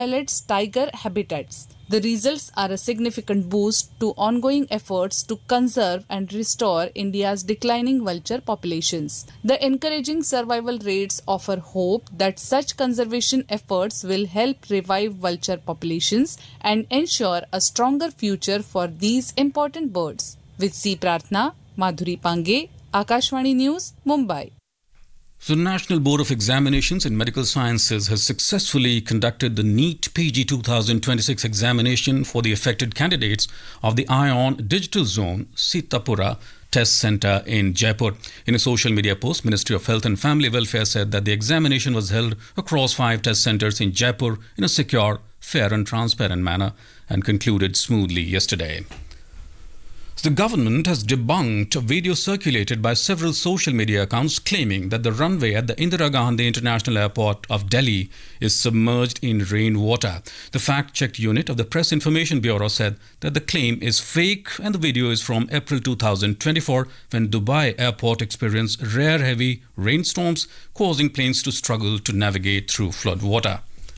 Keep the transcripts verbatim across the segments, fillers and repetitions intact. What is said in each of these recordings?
pilots tiger habitats. The results are a significant boost to ongoing efforts to conserve and restore India's declining vulture populations. The encouraging survival rates offer hope that such conservation efforts will help revive vulture populations and ensure a stronger future for these important birds. With C. Pratna, Madhuri Pange, Akashvani News, Mumbai. The National Board of Examinations in Medical Sciences has successfully conducted the NEET P G twenty twenty-six examination for the affected candidates of the ION Digital Zone Sitapura Test Centre in Jaipur. In a social media post, Ministry of Health and Family Welfare said that the examination was held across five test centres in Jaipur in a secure, fair and transparent manner and concluded smoothly yesterday. The government has debunked a video circulated by several social media accounts claiming that the runway at the Indira Gandhi International Airport of Delhi is submerged in rainwater. The fact-checked unit of the Press Information Bureau said that the claim is fake and the video is from April two thousand twenty-four when Dubai Airport experienced rare heavy rainstorms causing planes to struggle to navigate through flood water.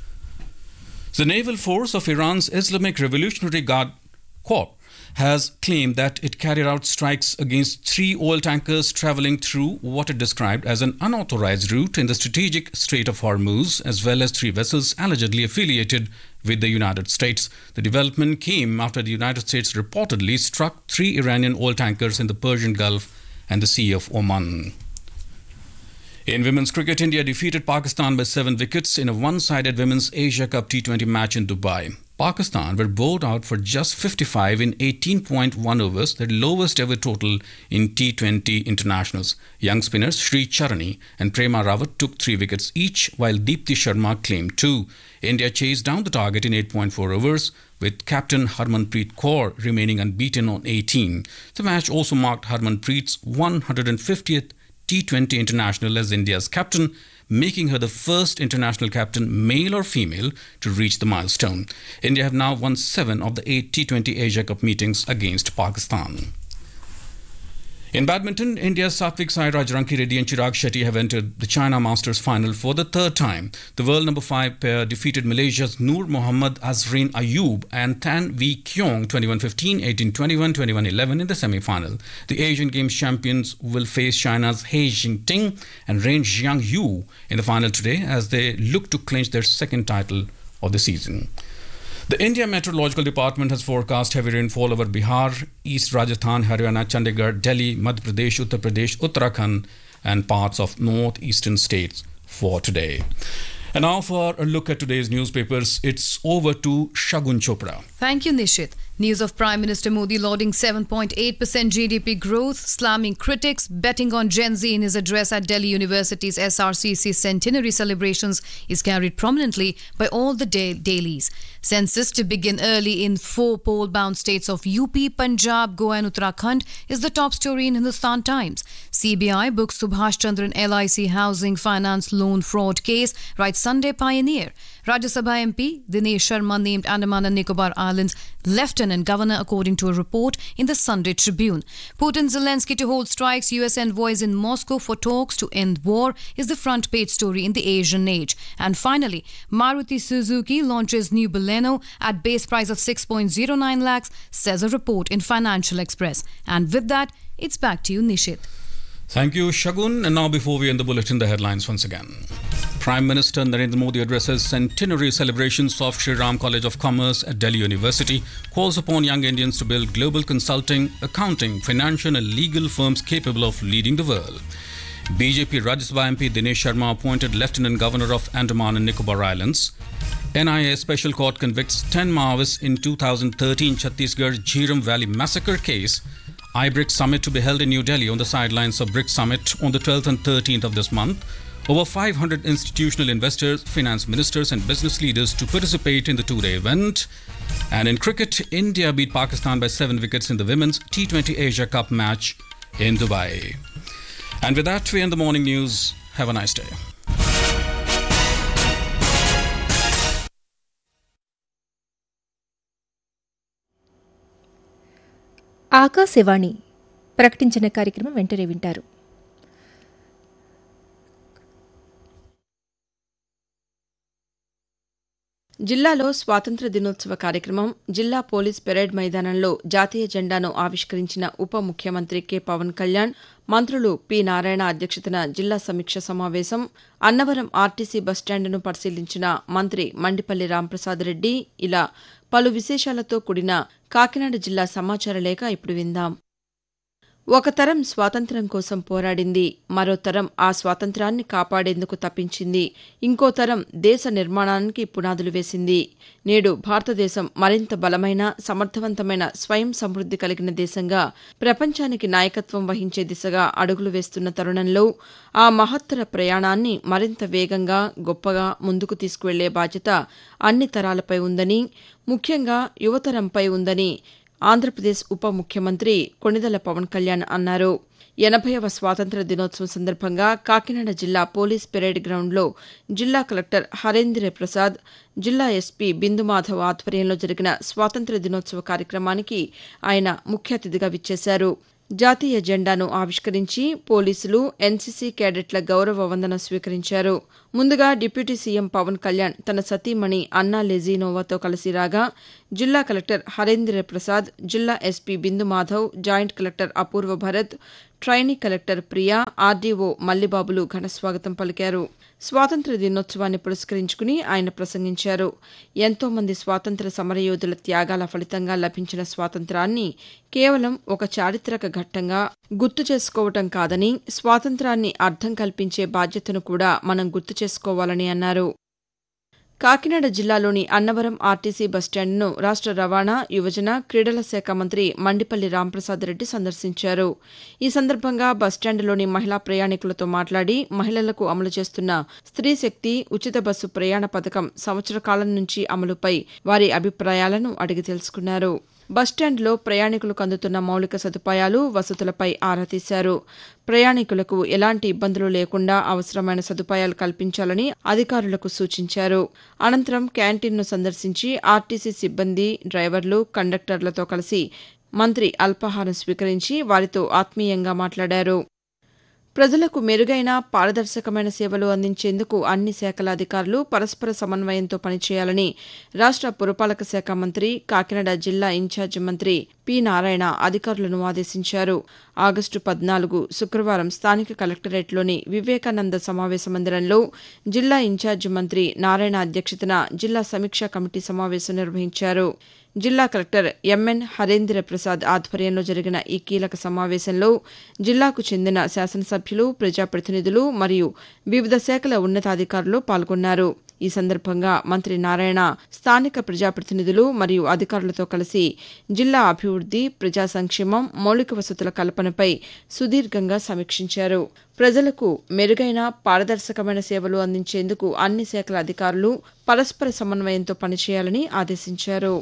The naval force of Iran's Islamic Revolutionary Guard Corps has claimed that it carried out strikes against three oil tankers travelling through what it described as an unauthorized route in the strategic Strait of Hormuz, as well as three vessels allegedly affiliated with the United States. The development came after the United States reportedly struck three Iranian oil tankers in the Persian Gulf and the Sea of Oman. In women's cricket, India defeated Pakistan by seven wickets in a one-sided Women's Asia Cup T twenty match in Dubai. Pakistan were bowled out for just fifty-five in eighteen point one overs, their lowest ever total in T twenty internationals. Young spinners Sri Charani and Prema Rawat took three wickets each, while Deepti Sharma claimed two. India chased down the target in eight point four overs, with captain Harmanpreet Kaur remaining unbeaten on eighteen. The match also marked Harmanpreet's one hundred fiftieth T twenty international as India's captain, making her the first international captain, male or female, to reach the milestone. India have now won seven of the eight T twenty Asia Cup meetings against Pakistan. In badminton, India's Satvik Sairaj Rankireddy and Chirag Shetty have entered the China Masters final for the third time. The world number five pair defeated Malaysia's Noor Mohammad Azrin Ayub and Tan Wee Kyong twenty-one fifteen, eighteen twenty-one, twenty-one eleven in the semi-final. The Asian Games champions will face China's He Jingting and Ren Jiangyu in the final today as they look to clinch their second title of the season. The India Meteorological Department has forecast heavy rainfall over Bihar, East Rajasthan, Haryana, Chandigarh, Delhi, Madhya Pradesh, Uttar Pradesh, Uttarakhand and parts of northeastern states for today. And now for a look at today's newspapers, it's over to Shagun Chopra. Thank you, Nishit. News of Prime Minister Modi lauding seven point eight percent G D P growth, slamming critics, betting on Gen Z in his address at Delhi University's S R C C centenary celebrations is carried prominently by all the da- dailies. Census to begin early in four poll-bound states of U P, Punjab, Goa and Uttarakhand is the top story in Hindustan Times. C B I books Subhash Chandran L I C housing finance loan fraud case, writes Sunday Pioneer. Rajya Sabha M P Dinesh Sharma named Andaman and Nicobar Islands Lieutenant Governor according to a report in the Sunday Tribune. Putin Zelensky to hold strikes, U S envoys in Moscow for talks to end war is the front page story in the Asian Age. And finally, Maruti Suzuki launches new Baleno at base price of six point zero nine lakhs, says a report in Financial Express. And with that, it's back to you, Nishit. Thank you, Shagun. And now before we end the bulletin, the headlines once again. Prime Minister Narendra Modi addresses centenary celebrations of Shri Ram College of Commerce at Delhi University, calls upon young Indians to build global consulting, accounting, financial and legal firms capable of leading the world. B J P Rajya Sabha M P Dinesh Sharma appointed Lieutenant Governor of Andaman and Nicobar Islands. N I A Special Court convicts ten Maoists in two thousand thirteen Chhattisgarh Jhiram Valley Massacre case. I BRICS Summit to be held in New Delhi on the sidelines of BRICS Summit on the twelfth and thirteenth of this month. Over five hundred institutional investors, finance ministers and business leaders to participate in the two-day event. And in cricket, India beat Pakistan by seven wickets in the Women's T twenty Asia Cup match in Dubai. And with that, we end the morning news. Have a nice day. Akashvani ప్రకటించిన కార్యక్రమం వెంటనే వింటారు. జిల్లాలో స్వాతంత్ర్య దినోత్సవ కార్యక్రమం జిల్లా police parade మైదానంలో జాతీయ జెండాను ఆవిష్కరించిన ఉప ముఖ్యమంత్రి కె పవన్ కళ్యాణ్, మంత్రులు పి నారాయణ అధ్యక్షతన జిల్లా సమీక్ష సమావేశం, అన్నవరం ఆర్టీసీ బస్టాండును పరిశీలించిన మంత్రి మండిపల్లి రాంప్రసాద్ రెడ్డి, ఇలా పలు విశేషాలతో కూడిన కాకినాడ జిల్లా సమాచార లేఖ ఇప్పుడు విందాం. ఒక తరం స్వాతంత్ర్యం కోసం పోరాడింది, మరో తరం ఆ స్వాతంత్ర్యాన్ని కాపాడేందుకు తప్పించింది, ఇంకో తరం దేశ నిర్మాణానికి పునాదులు వేసింది. నేడు భారతదేశం మరింత బలమైన, సమర్థవంతమైన, స్వయం సమృద్ధి కలిగిన దేశంగా ప్రపంచానికి నాయకత్వం వహించే దిశగా అడుగులు వేస్తున్న తరుణంలో ఆ మహత్తర ప్రయాణాన్ని మరింత వేగంగా, గొప్పగా ముందుకు తీసుకువెళ్లే బాధ్యత అన్ని తరాలపై ఉందని, ముఖ్యంగా యువతరంపై ఉందని ఆంధ్రప్రదేశ్ ఉప ముఖ్యమంత్రి కొణిదెల పవన్ కళ్యాణ్ అన్నారు. ఎనభైవ స్వాతంత్ర్య దినోత్సవం సందర్భంగా కాకినాడ జిల్లా పోలీస్ పెరేడ్ గ్రౌండ్లో జిల్లా కలెక్టర్ హరేంద్ర ప్రసాద్, జిల్లా ఎస్పీ బిందుమాధవ్ ఆధ్వర్యంలో జరిగిన స్వాతంత్ర్య దినోత్సవ కార్యక్రమానికి ఆయన ముఖ్య అతిథిగా విచ్చేశారు. జాతీయ జెండాను ఆవిష్కరించి పోలీసులు, ఎన్సీసీ కేడెట్ల గౌరవ వందనం స్వీకరించారు. ముందుగా డిప్యూటీ సీఎం పవన్ కళ్యాణ్ తన సతీమణి అన్నా లెజీనోవాతో కలిసి రాగా, జిల్లా కలెక్టర్ హరేంద్ర ప్రసాద్, జిల్లా ఎస్పీ బిందుమాధవ్, జాయింట్ కలెక్టర్ అపూర్వ Bharat, trainee collector Priya, RDO మల్లిబాబులు ఘనస్వాగతం పలికారు. స్వాతంత్ర్య దినోత్సవాన్ని పురస్కరించుకుని ఆయన ప్రసంగించారు. ఎంతో మంది స్వాతంత్ర్య సమరయోధుల త్యాగాల ఫలితంగా లభించిన స్వాతంత్ర్యాన్ని కేవలం ఒక చారిత్రక ఘట్టంగా గుర్తు చేసుకోవటం కాదని, స్వాతంత్ర్యాన్ని అర్థం కల్పించే బాధ్యతను కూడా మనం గుర్తు చేసుకోవాలని అన్నారు. కాకినాడ జిల్లాలోని అన్నవరం ఆర్టీసీ బస్టాండ్ను రాష్ట్ర రవాణా, యువజన, క్రీడల శాఖ మంత్రి మండిపల్లి రాంప్రసాద్ రెడ్డి సందర్శించారు. ఈ సందర్భంగా బస్టాండ్లోని మహిళా ప్రయాణికులతో మాట్లాడి, మహిళలకు అమలు చేస్తున్న స్త్రీ శక్తి ఉచిత బస్సు ప్రయాణ పథకం సంవత్సర కాలం నుంచి అమలుపై వారి అభిప్రాయాలను అడిగి తెలుసుకున్నారు. బస్టాండ్లో ప్రయాణికులకు అందుతున్న మౌలిక సదుపాయాలు, వసతులపై ఆరా తీశారు. ప్రయాణికులకు ఎలాంటి ఇబ్బందులు లేకుండా అవసరమైన సదుపాయాలు కల్పించాలని అధికారులకు సూచించారు. అనంతరం క్యాంటీన్ను సందర్శించి ఆర్టీసీ సిబ్బంది, డ్రైవర్లు, కండక్టర్లతో కలిసి మంత్రి అల్పాహారం స్వీకరించి వారితో ఆత్మీయంగా మాట్లాడారు. ప్రజలకు మెరుగైన, పారదర్శకమైన సేవలు అందించేందుకు అన్ని శాఖల అధికారులు పరస్పర సమన్వయంతో పనిచేయాలని రాష్ట్ర పురపాలక శాఖ మంత్రి, కాకినాడ జిల్లా ఇన్ఛార్జి మంత్రి పి నారాయణ అధికారులను ఆదేశించారు. ఆగస్టు పద్నాలుగు శుక్రవారం స్థానిక కలెక్టరేట్లోని వివేకానంద సమావేశ మందిరంలో జిల్లా ఇన్ఛార్జి మంత్రి నారాయణ అధ్యక్షతన జిల్లా సమీక్షా కమిటీ సమావేశం నిర్వహించారు. జిల్లా కలెక్టర్ ఎంఎన్ హరేంద్ర ప్రసాద్ ఆధ్వర్యంలో జరిగిన ఈ కీలక సమావేశంలో జిల్లాకు చెందిన శాసనసభ్యులు, ప్రజాప్రతినిధులు మరియు వివిధ శాఖల ఉన్నతాధికారులు పాల్గొన్నారు. ఈ సందర్భంగా మంత్రి నారాయణ స్థానిక ప్రజాప్రతినిధులు మరియు అధికారులతో కలిసి జిల్లా అభివృద్ది, ప్రజా సంక్షేమం, మౌలిక వసతుల కల్పనపై సుదీర్ఘంగా సమీక్షించారు. ప్రజలకు మెరుగైన, పారదర్శకమైన సేవలు అందించేందుకు అన్ని శాఖల అధికారులు పరస్పర సమన్వయంతో పనిచేయాలని ఆదేశించారు.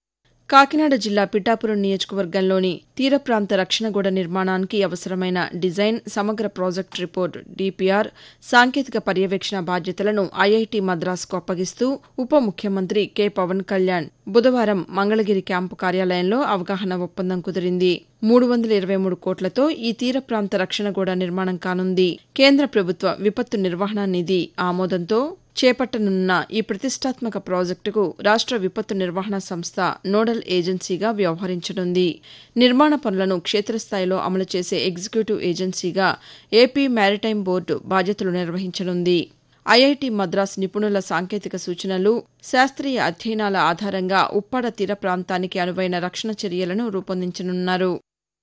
కాకినాడ జిల్లా పిఠాపురం నియోజకవర్గంలోని తీర ప్రాంత రక్షణ గోడ నిర్మాణానికి అవసరమైన డిజైన్, సమగ్ర ప్రాజెక్టు రిపోర్ట్, డీపీఆర్, సాంకేతిక పర్యవేక్షణ బాధ్యతలను ఐఐటీ మద్రాసుకు అప్పగిస్తూ ఉప ముఖ్యమంత్రి కె పవన్ కళ్యాణ్ బుధవారం మంగళగిరి క్యాంపు కార్యాలయంలో అవగాహన ఒప్పందం కుదిరింది. మూడు వందల ఇరవై మూడు కోట్లతో ఈ తీర ప్రాంత రక్షణ గోడ నిర్మాణం కానుంది. కేంద్ర ప్రభుత్వ విపత్తు నిర్వహణ నిధి ఆమోదంతో చేపట్టనున్న ఈ ప్రతిష్టాత్మక ప్రాజెక్టుకు రాష్ట్ర విపత్తు నిర్వహణ సంస్థ నోడల్ ఏజెన్సీగా వ్యవహరించనుంది. నిర్మాణ పనులను క్షేత్రస్థాయిలో అమలు చేసే ఎగ్జిక్యూటివ్ ఏజెన్సీగా ఏపీ మ్యారిటైమ్ బోర్డు బాధ్యతలు నిర్వహించనుంది. ఐఐటీ మద్రాస్ నిపుణుల సాంకేతిక సూచనలు, శాస్త్రీయ అధ్యయనాల ఆధారంగా ఉప్పాడ తీర ప్రాంతానికి అనువైన రక్షణ చర్యలను రూపొందించనున్నారు.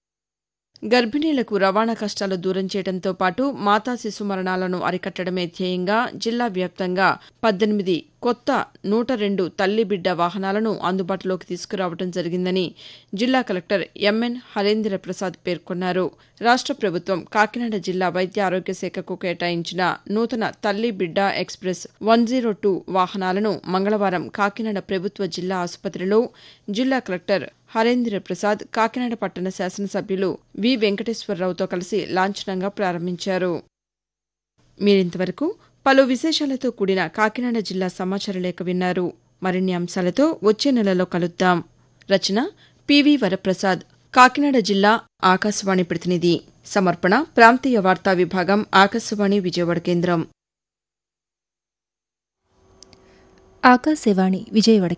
గర్భిణీలకు రవాణా కష్టాలు దూరం చేయడంతో పాటు మాతా శిశు మరణాలను అరికట్టడమే ధ్యేయంగా జిల్లా వ్యాప్తంగా పద్దెనిమిది కొత్త నూట రెండు తల్లి బిడ్డ వాహనాలను అందుబాటులోకి తీసుకురావడం జరిగిందని జిల్లా కలెక్టర్ ఎంఎన్ హరేంద్ర ప్రసాద్ పేర్కొన్నారు. రాష్ట్ర ప్రభుత్వం కాకినాడ జిల్లా వైద్య ఆరోగ్య శాఖకు కేటాయించిన నూతన తల్లి బిడ్డ ఎక్స్ప్రెస్ వన్ జీరో టూ వాహనాలను మంగళవారం కాకినాడ ప్రభుత్వ జిల్లా ఆసుపత్రిలో జిల్లా కలెక్టర్ హరేంద్ర ప్రసాద్, కాకినాడ పట్టణ శాసనసభ్యులు వి వెంకటేశ్వరరావుతో కలిసి లాంఛనంగా ప్రారంభించారు. మీరింతవరకు పలు విశేషాలతో కూడిన కాకినాడ జిల్లా సమాచార లేఖ విన్నారు. మరిన్ని అంశాలతో వచ్చే నెలలో కలుద్దాం. రచన పివి వరప్రసాద్, కాకినాడ జిల్లా ఆకాశవాణి ప్రతినిధి. సమర్పణ ప్రాంతీయ వార్తా విభాగం, ఆకాశవాణి విజయవాడ కేంద్రం. ఆకాశవాణి విజయవాడ